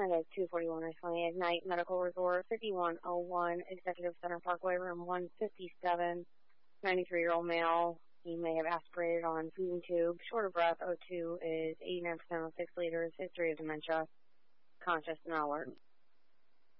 Monday, 241 or 20 Ignite Medical Resort, 5101 Executive Center Parkway, room 157, 93-year-old male. He may have aspirated on feeding tube. Short of breath, O2 is 89% on 6 liters. History of dementia. Conscious and alert.